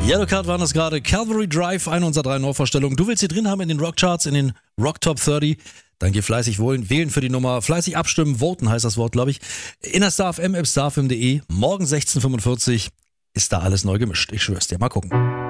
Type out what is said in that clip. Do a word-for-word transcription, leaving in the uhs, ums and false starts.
Yellowcard waren das gerade. Calvary Drive, eine unserer drei Neuvorstellungen. Du willst sie drin haben in den Rockcharts, in den Rock Top dreißig. Dann geh fleißig wählen, wählen für die Nummer, fleißig abstimmen, voten heißt das Wort, glaube ich. In der Star F M, App starfm punkt de. Morgen sechzehn Uhr fünfundvierzig ist da alles neu gemischt. Ich schwör's dir, mal gucken.